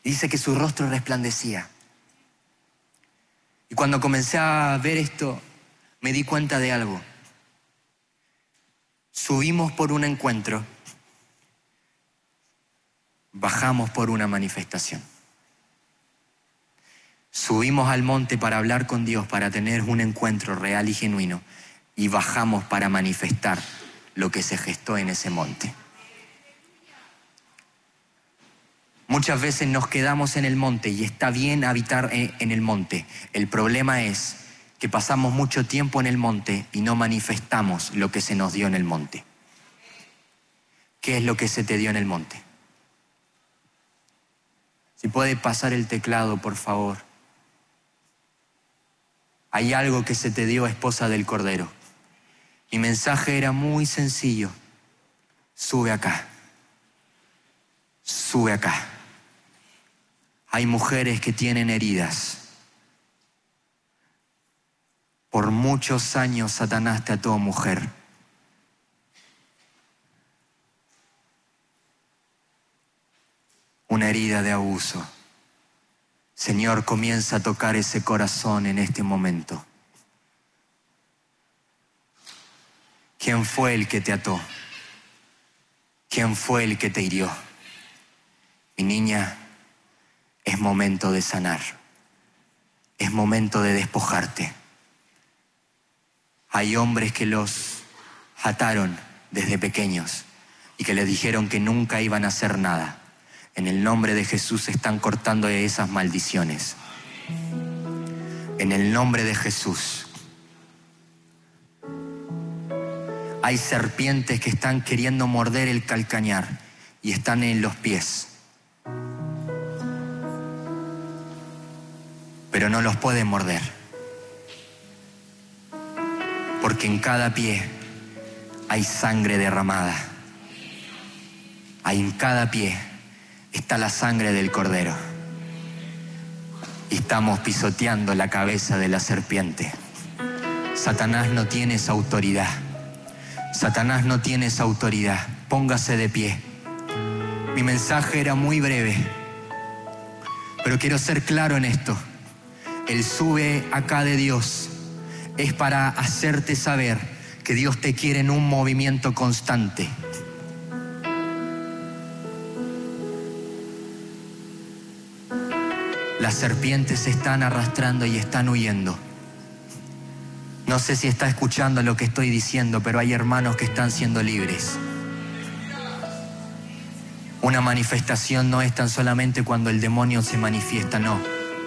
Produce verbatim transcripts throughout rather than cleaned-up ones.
Dice que su rostro resplandecía. Y cuando comencé a ver esto, me di cuenta de algo. Subimos por un encuentro, bajamos por una manifestación. Subimos al monte para hablar con Dios, para tener un encuentro real y genuino, y bajamos para manifestar lo que se gestó en ese monte. Muchas veces nos quedamos en el monte y está bien habitar en el monte. El problema es que pasamos mucho tiempo en el monte y no manifestamos lo que se nos dio en el monte. ¿Qué es lo que se te dio en el monte? Si puede pasar el teclado, por favor. Hay algo que se te dio, esposa del Cordero. Mi mensaje era muy sencillo. Sube acá. Sube acá. Hay mujeres que tienen heridas. Por muchos años Satanás te ató, mujer. Una herida de abuso. Señor, comienza a tocar ese corazón en este momento. ¿Quién fue el que te ató? ¿Quién fue el que te hirió? Mi niña, es momento de sanar. Es momento de despojarte. Hay hombres que los ataron desde pequeños y que les dijeron que nunca iban a hacer nada. En el nombre de Jesús están cortando esas maldiciones. En el nombre de Jesús. Hay serpientes que están queriendo morder el calcañar y están en los pies. Pero no los pueden morder. Porque en cada pie hay sangre derramada. Hay en cada pie está la sangre del Cordero. Y estamos pisoteando la cabeza de la serpiente. Satanás no tiene esa autoridad. Satanás no tiene esa autoridad. Póngase de pie. Mi mensaje era muy breve, pero quiero ser claro en esto. El sube acá de Dios es para hacerte saber que Dios te quiere en un movimiento constante. Las serpientes se están arrastrando y están huyendo. No sé si está escuchando lo que estoy diciendo, pero hay hermanos que están siendo libres. Una manifestación no es tan solamente cuando el demonio se manifiesta, no.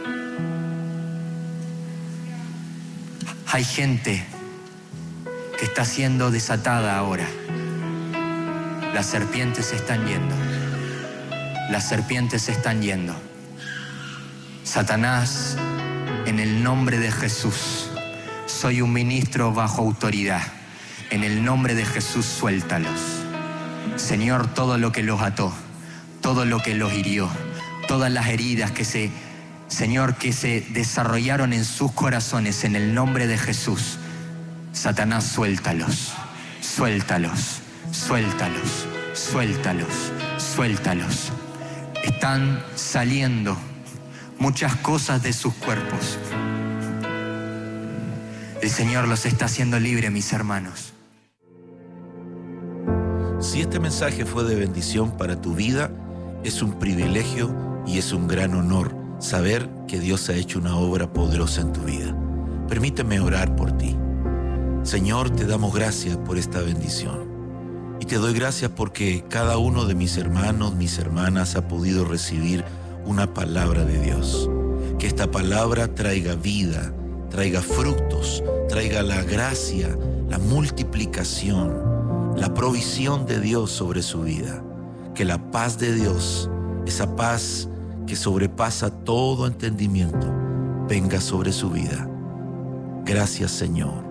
Hay gente que está siendo desatada ahora. Las serpientes se están yendo. Las serpientes se están yendo. Satanás, en el nombre de Jesús, soy un ministro bajo autoridad. En el nombre de Jesús, suéltalos. Señor, todo lo que los ató, todo lo que los hirió, todas las heridas que se, Señor, que se desarrollaron en sus corazones, en el nombre de Jesús, Satanás, suéltalos, suéltalos, suéltalos, suéltalos, suéltalos. Están saliendo muchas cosas de sus cuerpos. El Señor los está haciendo libres, mis hermanos. Si este mensaje fue de bendición para tu vida, es un privilegio y es un gran honor saber que Dios ha hecho una obra poderosa en tu vida. Permíteme orar por ti. Señor, te damos gracias por esta bendición. Y te doy gracias porque cada uno de mis hermanos, mis hermanas ha podido recibir una palabra de Dios. Que esta palabra traiga vida, traiga frutos, traiga la gracia, la multiplicación, la provisión de Dios sobre su vida. Que la paz de Dios, esa paz que sobrepasa todo entendimiento, venga sobre su vida. Gracias, Señor.